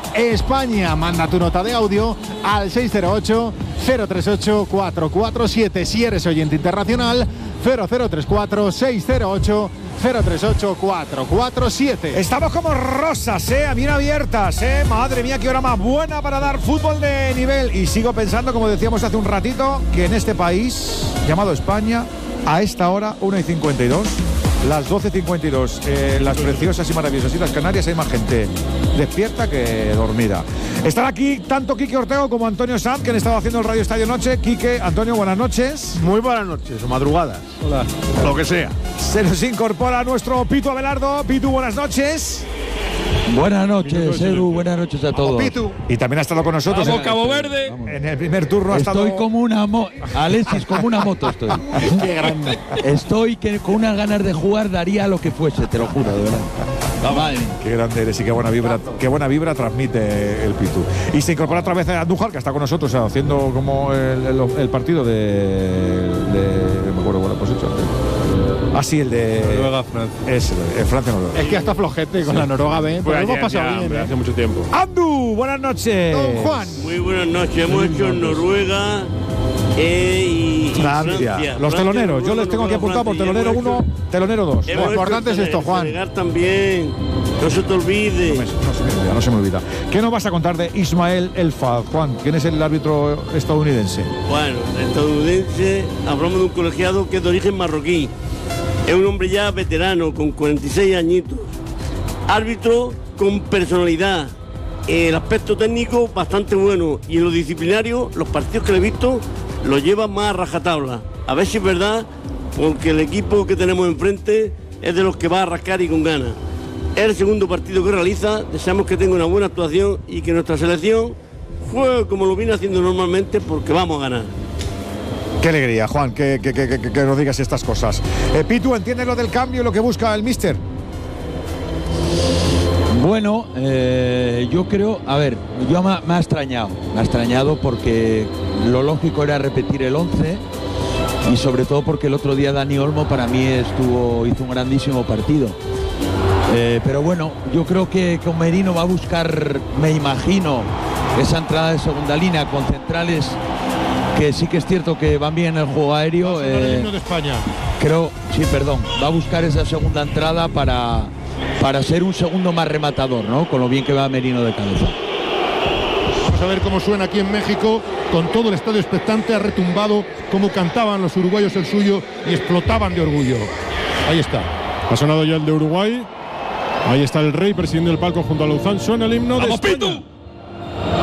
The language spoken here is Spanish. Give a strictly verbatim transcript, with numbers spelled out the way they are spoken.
España. Manda tu nota de audio al seis cero ocho, cero tres ocho, cuatro cuatro siete. Si eres oyente internacional, cero cero tres cuatro, seis cero ocho, cero tres ocho, cuatro cuatro siete. Estamos como rosas, ¿eh? Bien abiertas, ¿eh? Madre mía, qué hora más buena para dar fútbol de nivel. Y sigo pensando, como decíamos hace un ratito, que en este país llamado España, a esta hora, una y cincuenta y dos, las doce y cincuenta y dos, eh, las preciosas y maravillosas Islas Canarias, hay más gente despierta que dormida. Están aquí tanto Quique Ortega como Antonio Sanz, que han estado haciendo el Radio Estadio Noche. Quique, Antonio, buenas noches. Muy buenas noches, o madrugadas. Hola. Lo que sea. Se nos incorpora nuestro Pitu Abelardo. Pitu, buenas noches. Buenas noches, Edu, buenas noches a todos. Pitu. Y también ha estado con nosotros. Vamos, Cabo Verde. En el primer turno ha estado. Estoy como una moto. Alexis, como una moto estoy. Qué grande. Estoy que con unas ganas de jugar daría lo que fuese, te lo juro, de verdad. No, madre. Qué grande eres y qué buena vibra, qué buena vibra transmite el Pitu. Y se incorpora otra vez a Andújar, que está con nosotros haciendo como el, el, el partido de, de. No me acuerdo cuál pues hecho. Ah, sí, el de. Noruega, Francia. Es el Francia Noruega. Es que hasta flojete con sí. la Noruega B, pero hemos pasado ya, bien. ¿eh? Hace mucho tiempo. Andu, buenas noches. Don Juan. Muy buenas noches. Hemos hecho Noruega eh, y, y Francia. Francia. Los Francia, teloneros. Noruega, Yo les tengo aquí apuntado por telonero uno, telonero dos. Lo importante es esto, Juan. Senegal también. No se te olvide. No, me, no se me olvida, no se me olvida. ¿Qué nos vas a contar de Ismael El Fahd, Juan? ¿Quién es el árbitro estadounidense? Bueno, estadounidense, hablamos de un colegiado que es de origen marroquí. Es un hombre ya veterano, con cuarenta y seis añitos. Árbitro con personalidad. El aspecto técnico bastante bueno. Y en lo disciplinario, los partidos que le he visto, los lleva más a rajatabla. A ver si es verdad, porque el equipo que tenemos enfrente es de los que va a rascar y con ganas. Es el segundo partido que realiza. Deseamos que tenga una buena actuación y que nuestra selección juegue como lo viene haciendo normalmente, porque vamos a ganar. Qué alegría, Juan, que, que, que, que, que nos digas estas cosas. Eh, Pitu, ¿entiendes lo del cambio y lo que busca el míster? Bueno, eh, yo creo, a ver, yo me, me ha extrañado, me ha extrañado porque lo lógico era repetir el once y sobre todo porque el otro día Dani Olmo para mí estuvo, hizo un grandísimo partido. Eh, pero bueno, yo creo que con Merino va a buscar, me imagino, esa entrada de segunda línea con centrales que sí que es cierto que van bien en el juego aéreo. Eh, el himno de España. Creo, sí, perdón, va a buscar esa segunda entrada para, para ser un segundo más rematador, ¿no? Con lo bien que va Merino de cabeza. Vamos a ver cómo suena aquí en México, con todo el estadio expectante, ha retumbado cómo cantaban los uruguayos el suyo y explotaban de orgullo. Ahí está. Ha sonado ya el de Uruguay. Ahí está el rey presidiendo el palco junto a Luzán. Suena el himno de España.